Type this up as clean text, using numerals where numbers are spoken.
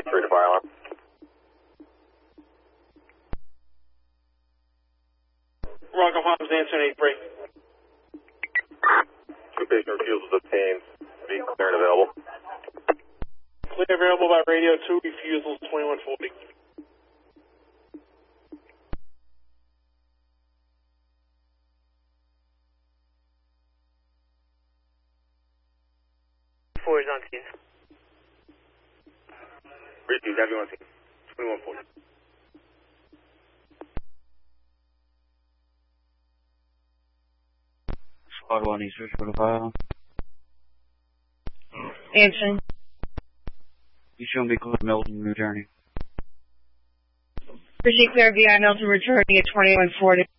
3 to fire alarm. Rockland Farms, answer 8-3. 2 patient refusals obtained. Be clear and available. Clear available by radio, 2 refusals, 2140. Four is on scene. Refuse, have you on scene. 2140. Squad 1 East Richmond, Ohio. Answering. You should be clear Milton, returning. Appreciate clear VI Milton returning at 2140.